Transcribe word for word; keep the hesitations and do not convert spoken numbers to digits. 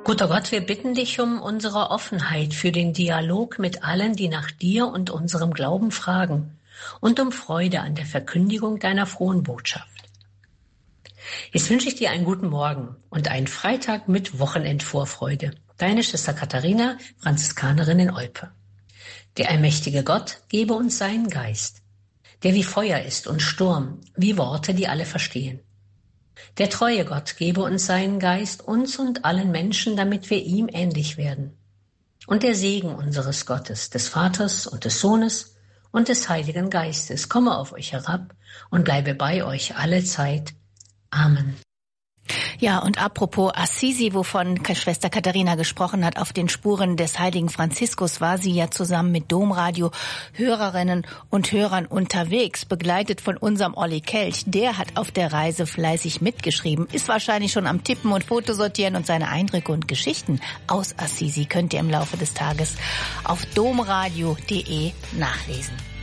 Guter Gott, wir bitten dich um unsere Offenheit für den Dialog mit allen, die nach dir und unserem Glauben fragen, und um Freude an der Verkündigung deiner frohen Botschaft. Jetzt wünsche ich dir einen guten Morgen und einen Freitag mit Wochenendvorfreude. Deine Schwester Katharina, Franziskanerin in Olpe. Der allmächtige Gott gebe uns seinen Geist, der wie Feuer ist und Sturm, wie Worte, die alle verstehen. Der treue Gott gebe uns seinen Geist, uns und allen Menschen, damit wir ihm ähnlich werden. Und der Segen unseres Gottes, des Vaters und des Sohnes und des Heiligen Geistes komme auf euch herab und bleibe bei euch alle Zeit. Amen. Ja, und apropos Assisi, wovon Schwester Katharina gesprochen hat, auf den Spuren des heiligen Franziskus war sie ja zusammen mit Domradio Hörerinnen und Hörern unterwegs, begleitet von unserem Olli Kelch. Der hat auf der Reise fleißig mitgeschrieben, ist wahrscheinlich schon am Tippen und Fotosortieren, und seine Eindrücke und Geschichten aus Assisi könnt ihr im Laufe des Tages auf domradio punkt de nachlesen.